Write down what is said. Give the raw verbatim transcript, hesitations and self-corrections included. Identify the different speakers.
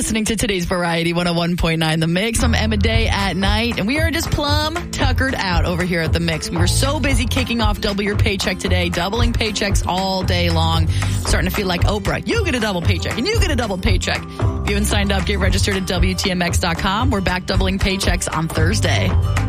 Speaker 1: listening to today's Variety one oh one point nine The Mix. I'm Emma Day at night, and we are just plumb tuckered out over here at The Mix. We were so busy kicking off Double Your Paycheck today, doubling paychecks all day long. Starting to feel like Oprah. You get a double paycheck, and you get a double paycheck. If you haven't signed up, get registered at W T M X dot com. We're back doubling paychecks on Thursday.